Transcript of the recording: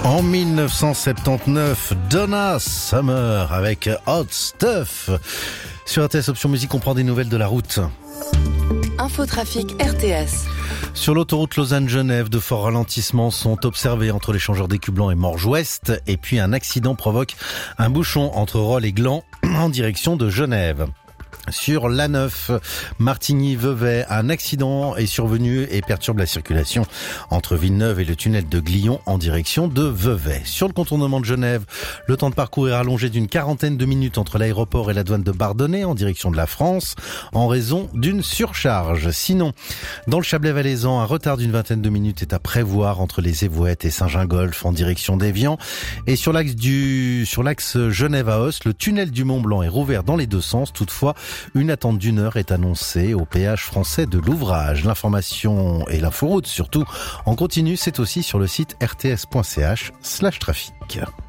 En 1979, Donna Summer avec Hot Stuff. Sur RTS Option Musique, on prend des nouvelles de la route. Infotrafic RTS. Sur l'autoroute Lausanne-Genève, de forts ralentissements sont observés entre l'échangeur d'Écu-Blanc et Morges-Ouest. Et puis un accident provoque un bouchon entre Rolle et Gland en direction de Genève. Sur l'A9, Martigny-Vevey, un accident est survenu et perturbe la circulation entre Villeneuve et le tunnel de Glion en direction de Vevey. Sur le contournement de Genève, le temps de parcours est rallongé d'une quarantaine de minutes entre l'aéroport et la douane de Bardonnay en direction de la France en raison d'une surcharge. Sinon, dans le Chablais-Valaisan, un retard d'une vingtaine de minutes est à prévoir entre les Évouettes et Saint-Gingolph en direction d'Évian. Et sur l'axe Genève-Aos, le tunnel du Mont-Blanc est rouvert dans les deux sens. Toutefois, une attente d'1 heure est annoncée au péage français de l'ouvrage. L'information et l'inforoute surtout en continu, c'est aussi sur le site rts.ch/trafic.